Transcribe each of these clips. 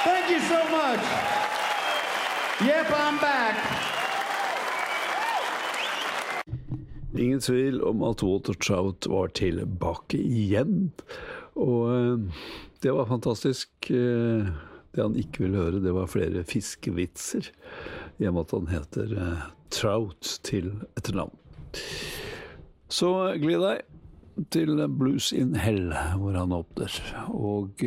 Thank you so much. Yep, I'm back. Ingen tvil om at Walter Trout var tilbake igjen, og det var fantastisk. Det han ikke ville høre, det var flere fiskevitser, i og med at han heter Trout til etternavn. Så gled deg til Blues in Hell, hvor han åpner, og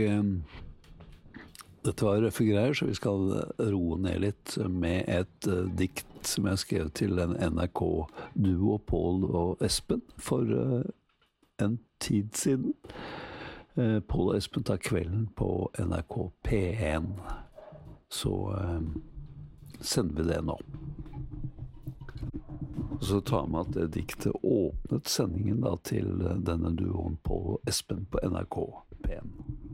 dette var røffe greier, så vi skal roe ned litt med et dikt som jeg skrev til en NRK-duo, Paul og Espen, for en tid siden. Paul og Espen tar kvelden på NRK P1, så sender vi det nå. Så tar vi at det diktet åpnet sendingen da, til denne duoen Paul og Espen på NRK P1.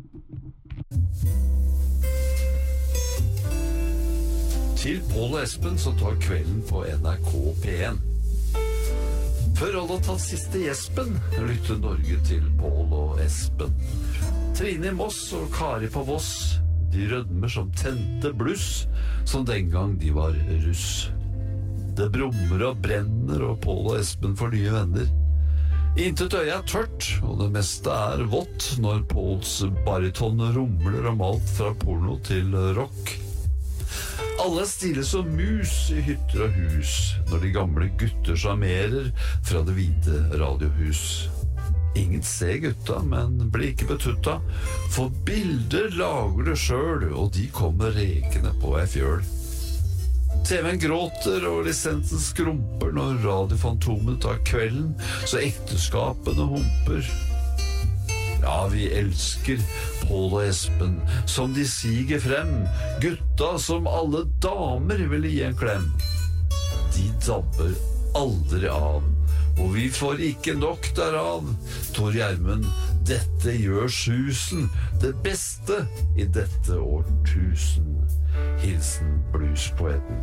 Til Paul og Espen som tar kvelden på NRK P1. Før alle har tatt siste gjespen, lytter Norge til Paul og Espen. Trine i Moss og Kari på Voss, de rødmer som tente bluss, som den gang de var russ. Det brummer og brenner, og Paul og Espen får nye venner. Intet øye er tørt, og det meste er vått, når Pauls bariton rumler om alt fra porno til rock. Alle stille som mus i hytter og hus, når de gamle gutter sjarmerer fra det hvite radiohus. Ingen ser gutta, men blir ikke betutta, for bilder lager det selv, og de kommer rekende på ei fjøl. TV-en gråter og lisensen skrumper når radiofantomet tar kvelden, så ekteskapene humper. Ja, vi elsker Paul og Espen, som de siger frem, gutta som alle damer vil gi en klem. De dabber aldri av, og vi får ikke nok derav. Tor Gjermund, dette gjør susen, det beste i dette årtusen. Hilsen bluespoeten.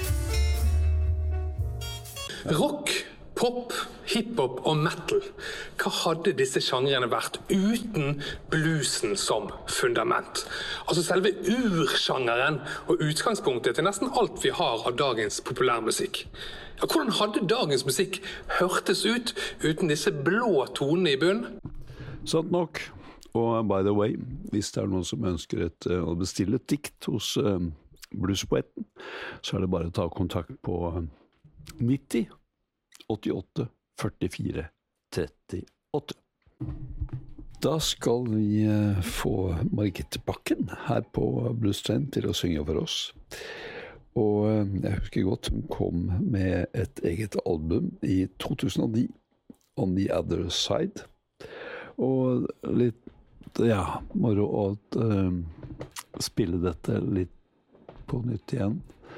Rock, pop, hiphop og metal. Hva hadde disse sjangrene vært uten bluesen som fundament? Altså selve ursjangeren og utgangspunktet til nesten alt vi har av dagens populærmusikk. Ja, hvordan hadde dagens musikk hørtes ut uten disse blå tonene i bunnen? Sant nok. Og by the way, hvis det er noen som ønsker å bestille et dikt hos bluespoeten, så er det bare å ta kontakt på 90 88 44 38. Da skal vi få Margit Bakken her på Blues Train til å synge for oss. Og jeg husker godt hun kom med et eget album i 2009, On the Other Side. Og litt, ja, moro å spille dette litt på nytt igjen.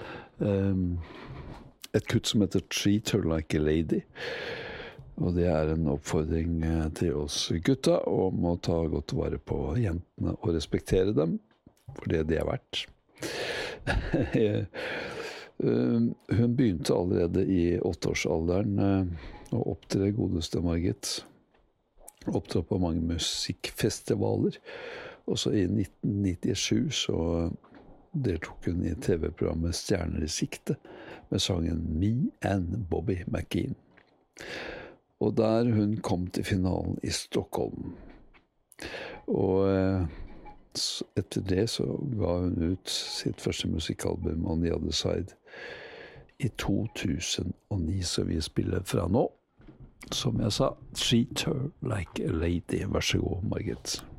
Et kutt som heter Treat Her Like a Lady. Og det er en oppfordring til oss gutta om å ta godt vare på jentene og respektere dem, for det er verdt. Hun begynte allerede i 8-årsalderen å opptre, godeste Margit. Opptrådte på mange musikkfestivaler. Og så i 1997 så deltok hun i TV-programmet Stjerner i sikte med sangen Me and Bobby McGee. Og der hun kom til finalen i Stockholm. Og etter det så ga hun ut sitt første musikkalbum On the Other Side i 2009, så vi spiller fra nå. Som jeg sa, Treat Her Like a Lady. Vær så god, Margit.